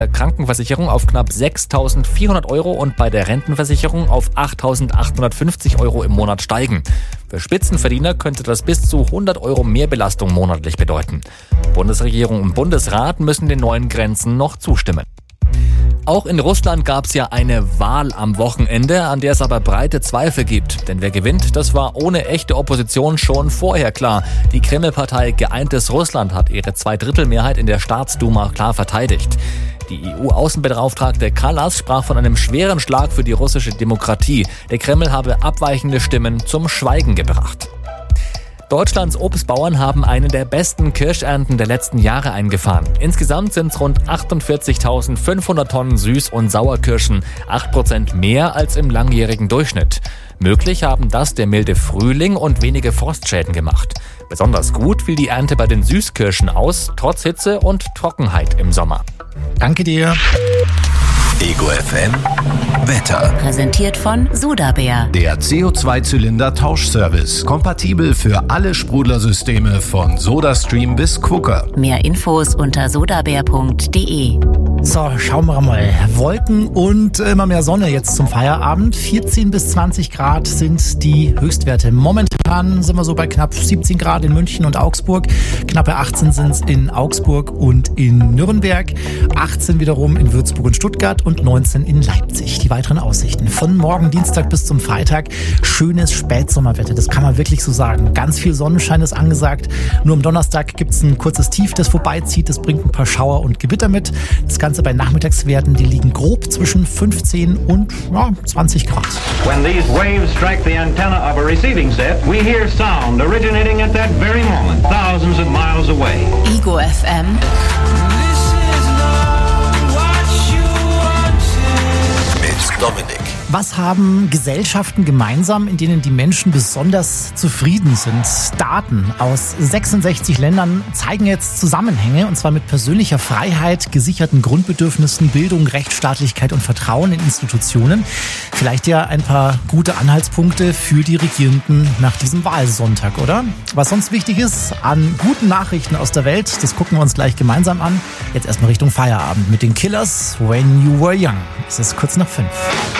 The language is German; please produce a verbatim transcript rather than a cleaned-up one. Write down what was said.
Krankenversicherung auf knapp sechstausendvierhundert Euro und bei der Rentenversicherung auf achttausendachthundertfünfzig Euro im Monat steigen. Für Spitzenverdiener könnte das bis zu hundert Euro Mehrbelastung monatlich bedeuten. Bundesregierung und Bundesrat müssen den neuen Grenzen noch zustimmen. Auch in Russland gab es ja eine Wahl am Wochenende, an der es aber breite Zweifel gibt. Denn wer gewinnt, das war ohne echte Opposition schon vorher klar. Die Kreml-Partei Geeintes Russland hat ihre Zweidrittelmehrheit in der Staatsduma klar verteidigt. Die E U-Außenbeauftragte Kallas sprach von einem schweren Schlag für die russische Demokratie. Der Kreml habe abweichende Stimmen zum Schweigen gebracht. Deutschlands Obstbauern haben eine der besten Kirschernten der letzten Jahre eingefahren. Insgesamt sind es rund achtundvierzigtausendfünfhundert Tonnen Süß- und Sauerkirschen, acht Prozent mehr als im langjährigen Durchschnitt. Möglich haben das der milde Frühling und wenige Frostschäden gemacht. Besonders gut fiel die Ernte bei den Süßkirschen aus, trotz Hitze und Trockenheit im Sommer. Danke dir. Ego F M Wetter. Präsentiert von Sodabär. Der C O zwei Zylinder Tauschservice. Kompatibel für alle Sprudlersysteme von SodaStream bis Quooker. Mehr Infos unter sodabär punkt de. So, schauen wir mal. Wolken und immer mehr Sonne jetzt zum Feierabend. vierzehn bis zwanzig Grad sind die Höchstwerte. Momentan sind wir so bei knapp siebzehn Grad in München und Augsburg. Knappe achtzehn sind es in Augsburg und in Nürnberg. achtzehn wiederum in Würzburg und Stuttgart und neunzehn in Leipzig. Die weiteren Aussichten von morgen Dienstag bis zum Freitag. Schönes Spätsommerwetter, das kann man wirklich so sagen. Ganz viel Sonnenschein ist angesagt. Nur am Donnerstag gibt es ein kurzes Tief, das vorbeizieht. Das bringt ein paar Schauer und Gewitter mit. Das Ganze bei Nachmittagswerten, die liegen grob zwischen fünfzehn und ja, zwanzig Grad. When these waves strike the antenna of a receiving set, we hear sound originating at that very moment, thousands of miles away. Ego F M. Mit Dominik. Was haben Gesellschaften gemeinsam, in denen die Menschen besonders zufrieden sind? Daten aus sechsundsechzig Ländern zeigen jetzt Zusammenhänge, und zwar mit persönlicher Freiheit, gesicherten Grundbedürfnissen, Bildung, Rechtsstaatlichkeit und Vertrauen in Institutionen. Vielleicht ja ein paar gute Anhaltspunkte für die Regierenden nach diesem Wahlsonntag, oder? Was sonst wichtig ist an guten Nachrichten aus der Welt, das gucken wir uns gleich gemeinsam an. Jetzt erstmal Richtung Feierabend mit den Killers, When You Were Young. Es ist kurz nach fünf.